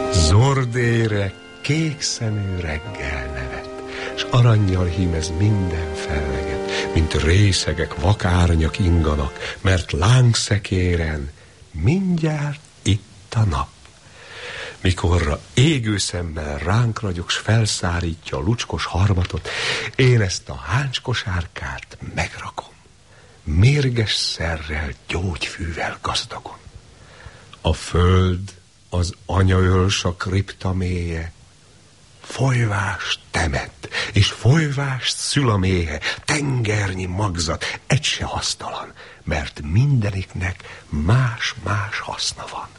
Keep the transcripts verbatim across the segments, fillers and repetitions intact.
Zordére kék szemű reggel nevet, s arannyal hímez minden felleget, mint részegek vakárnyak inganak, mert lángszekéren mindjárt itt a nap. Mikorra égő szemmel ránk ragyog, s felszárítja a lucskos harmatot, én ezt a háncskosárkát megrakom, mérges szerrel, gyógyfűvel gazdagon. A föld az anyaöls, a kripta mélye, folyvást temet, és folyvást szül a méhe, tengernyi magzat, egy se hasztalan, mert mindeniknek más-más haszna van.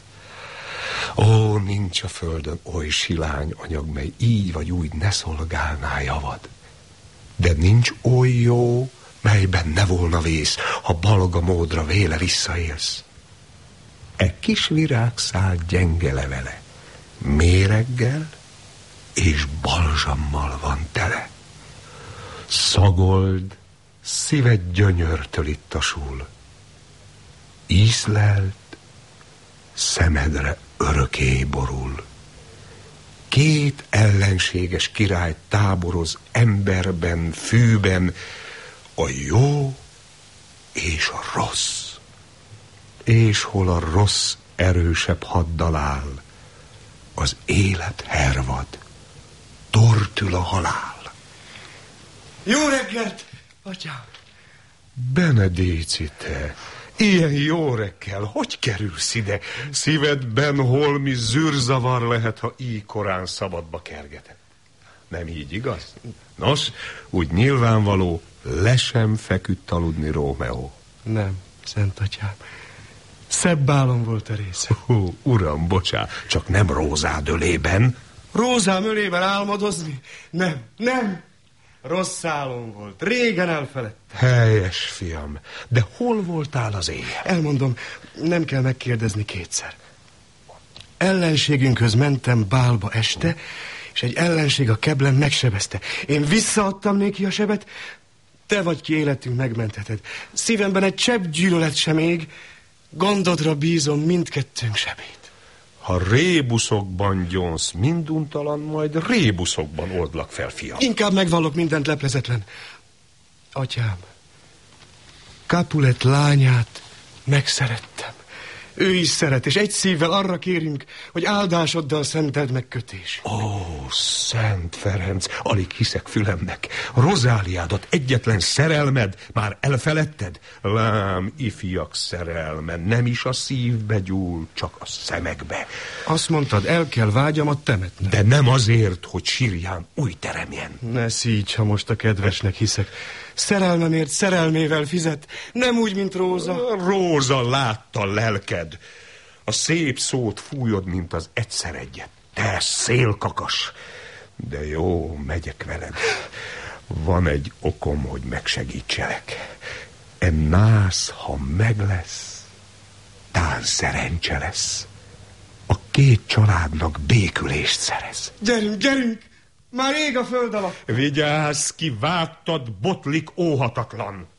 Ó, nincs a földön oly silány anyag, mely így vagy úgy ne szolgálná javad. De nincs oly jó, melyben ne volna vész, ha balga módra véle visszaélsz. E kis virágszál gyenge levele, méreggel és balzsammal van tele. Szagold, szíved gyönyörtől ittasul, ízlelt, szemedre örökké borul. Két ellenséges király táboroz emberben, fűben, a jó és a rossz. És hol a rossz erősebb haddal áll, az élet hervad, tortül a halál. Jó reggelt, atyám! Benedicite, ilyen jó reggel, hogy kerülsz ide? Szívedben holmi zűrzavar lehet, ha így korán szabadba kergeted. Nem így, igaz? Nos, úgy nyilvánvaló, le sem feküdt aludni Rómeó. Nem, szent atyám. Szebb álom volt a része. Hú, uram, bocsá, csak nem Rózád ölében. Rózám ölében álmodozni? Nem, nem. Rossz álom volt, régen elfeledtem. Helyes, fiam, de hol voltál az éjjel? Elmondom, nem kell megkérdezni kétszer. Ellenségünkhöz mentem bálba este, és egy ellenség a keblen megsebezte. Én visszaadtam néki a sebet, te vagy ki életünk megmentheted. Szívemben egy csepp gyűlölet sem ég, gondodra bízom mindkettőnk sebét. Ha rébuszokban gyónsz minduntalan, majd rébuszokban oldlak fel, fiam. Inkább megvallok mindent leplezetlen. Atyám, Capulet lányát megszerettem. Ő is szeret, és egy szívvel arra kérünk, hogy áldásoddal szenteld meg kötés. Ó, Szent Ferenc, alig hiszek fülemnek. Rozáliádat, egyetlen szerelmed már elfeledted? Lám, ifjak szerelme nem is a szívbe gyúl, csak a szemekbe. Azt mondtad, el kell vágyamat temetni. De nem azért, hogy sírján új teremjen. Ne szígy, ha most a kedvesnek hiszek. Szerelmemért szerelmével fizet, nem úgy, mint Róza. Róza látta lelked. A szép szót fújod, mint az egyszer egyet. Te szélkakas. De jó, megyek veled. Van egy okom, hogy megsegítselek. E nász, ha meg lesz, tán szerencse lesz. A két családnak békülést szerez. Gyerünk, gyerünk! Már ég a föld alatt. Vigyázz, ki vágtad, botlik óhatatlan.